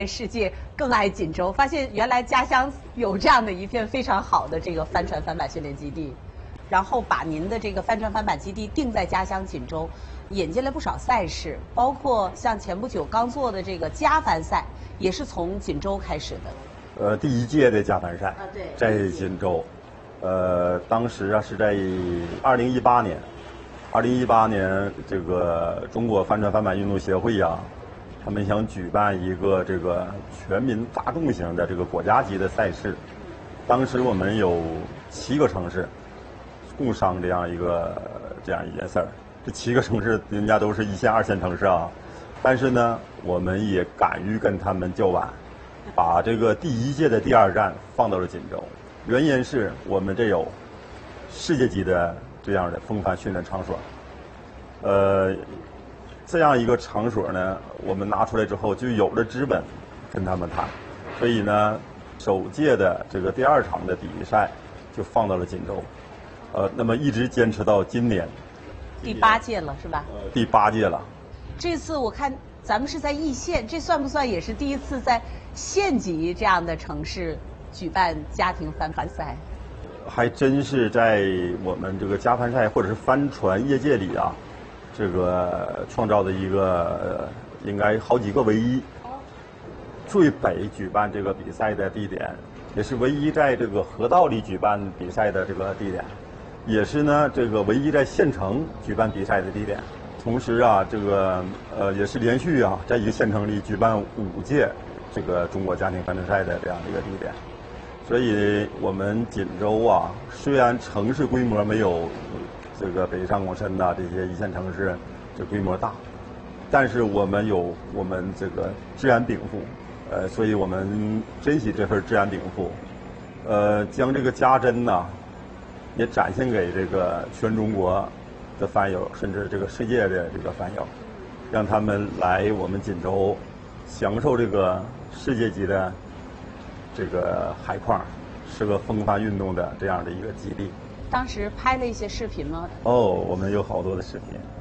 世界更爱锦州，发现原来家乡有这样的一片非常好的这个帆船帆板训练基地，然后把您的这个帆船帆板基地定在家乡锦州，引进了不少赛事，包括像前不久刚做的这个家帆赛，也是从锦州开始的。 第一届的家帆赛， 对， 在锦州，当时啊是在2018年，2018年这个中国帆船帆板运动协会啊。他们想举办一个这个全民大众型的这个国家级的赛事，当时我们有7个城市共商这样一件事儿。这7个城市人家都是1线、2线城市啊，但是呢，我们也敢于跟他们叫板，把这个第1届的第2站放到了锦州。原因是我们这有世界级的这样的风帆训练场所，这样一个场所呢，我们拿出来之后就有了资本跟他们谈，所以呢，首届的这个第2场的比赛就放到了锦州，那么一直坚持到今年， 第8届了是吧？ 第8届了。 这次我看咱们是在易县，这算不算也是第一次在县级这样的城市举办家庭帆帆赛？ 还真是在我们这个家帆赛或者是帆船业界里啊。这个创造的一个应该好几个唯一，最北举办这个比赛的地点，也是唯一在这个河道里举办比赛的这个地点，也是呢这个唯一在县城举办比赛的地点。同时啊，这个也是连续啊在一个县城里举办5届这个中国家庭帆船赛的这样的一个地点。所以我们锦州啊，虽然城市规模没有这个北上广深呐这些1线城市这规模大，但是我们有我们这个自然禀赋，所以我们珍惜这份自然禀赋，将这个家珍呐也展现给这个全中国的帆友，甚至这个世界的这个帆友，让他们来我们锦州享受这个世界级的这个海况，是个风帆运动的这样的一个基地。 当时拍了一些视频吗？ 我们有好多的视频。